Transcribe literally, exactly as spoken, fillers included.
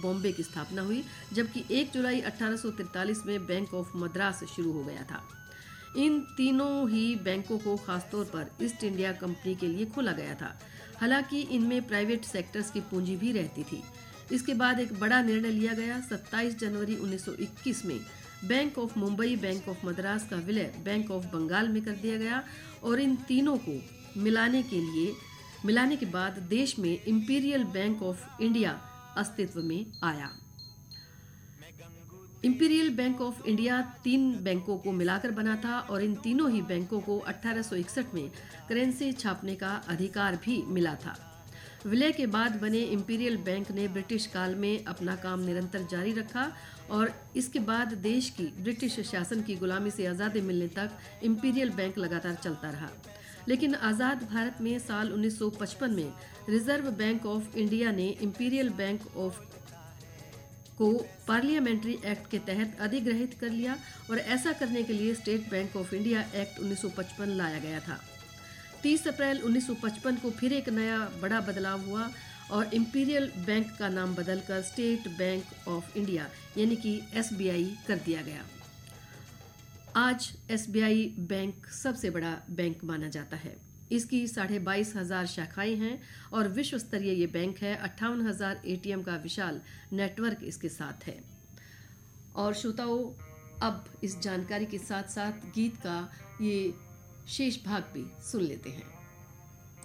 बॉम्बे की स्थापना हुई, जबकि एक जुलाई अठारह सौ तैंतालीस में बैंक ऑफ मद्रास शुरू हो गया था। इन तीनों ही बैंकों को खासतौर पर ईस्ट इंडिया कंपनी के लिए खोला गया था। हालांकि इनमें प्राइवेट सेक्टर्स की पूंजी भी रहती थी। इसके बाद एक बड़ा निर्णय लिया गया। सत्ताईस जनवरी उन्नीस सौ इक्कीस में bank of Mumbai, bank of Madras का विलय बैंक ऑफ बंगाल में कर दिया गया और इन तीनों को मिलाने के लिए मिलाने के बाद देश में इंपीरियल बैंक ऑफ इंडिया अस्तित्व में आया। इंपीरियल बैंक ऑफ इंडिया तीन बैंकों को मिलाकर बना था और इन तीनों ही बैंकों को अठारह सौ इकसठ में करेंसी छापने का अधिकार भी मिला था। विलय के बाद बने इंपीरियल बैंक ने ब्रिटिश काल में अपना काम निरंतर जारी रखा और इसके बाद देश की ब्रिटिश शासन की गुलामी से आज़ादी मिलने तक इंपीरियल बैंक लगातार चलता रहा। लेकिन आज़ाद भारत में साल उन्नीस सौ पचपन में रिजर्व बैंक ऑफ इंडिया ने इंपीरियल बैंक ऑफ को पार्लियामेंट्री एक्ट के तहत अधिग्रहित कर लिया और ऐसा करने के लिए state bank of India act उन्नीस सौ पचपन लाया गया था। तीस अप्रैल उन्नीस सौ पचपन को फिर एक नया बड़ा बदलाव हुआ और इंपीरियल बैंक का नाम बदलकर स्टेट बैंक ऑफ इंडिया यानी कि एस बी आई कर दिया गया। आज एस बी आई बैंक सबसे बड़ा बैंक माना जाता है। इसकी साढ़े बाईस हजार शाखाएं हैं और विश्व स्तरीय ये बैंक है। अट्ठावन हजार ए टी एम का विशाल नेटवर्क इसके साथ है। और श्रोताओं, अब इस जानकारी के साथ साथ गीत का ये शेष भाग भी सुन लेते हैं।